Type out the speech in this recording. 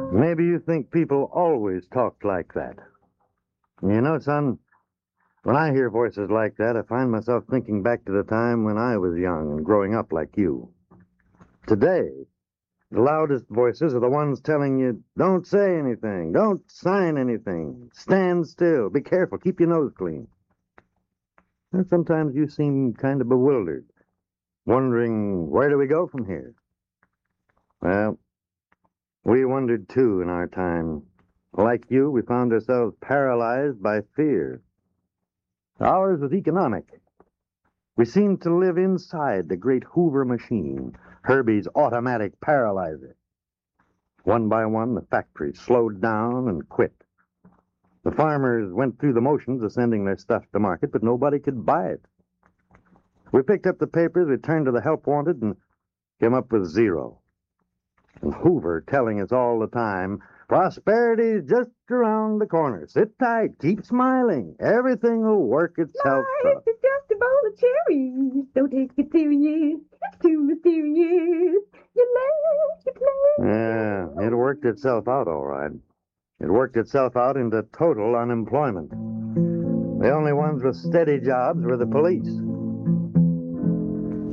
Maybe you think people always talk like that. You know, son, when I hear voices like that, I find myself thinking back to the time when I was young and growing up like you. Today, the loudest voices are the ones telling you, don't say anything, don't sign anything, stand still, be careful, keep your nose clean. And sometimes you seem kind of bewildered, wondering, where do we go from here? Well, we wondered too in our time. Like you, we found ourselves paralyzed by fear. Ours was economic. We seemed to live inside the great Hoover machine, Herbie's automatic paralyzer. One by one, the factories slowed down and quit. The farmers went through the motions of sending their stuff to market, but nobody could buy it. We picked up the papers, we turned to the help wanted, and came up with zero. And Hoover telling us all the time, prosperity's just around the corner. Sit tight, keep smiling. Everything will work itself Life out. is just a bowl of cherries. Don't take it serious. It's too mysterious. You laugh, you play. Yeah, it worked itself out all right. It worked itself out into total unemployment. The only ones with steady jobs were the police.